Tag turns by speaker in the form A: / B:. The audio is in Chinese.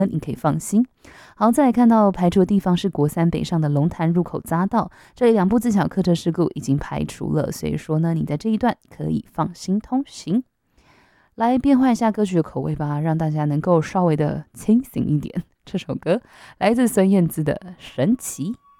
A: 你可以放心。好，再来看到排除的地方是国三北上的龙潭入口匝道，这里2部自小客车事故已经排除了，所以说呢，你在这一段可以放心通行。来变换一下歌曲的口味吧，让大家能够稍微的清醒一点。这首歌来自孙燕姿的《神奇》。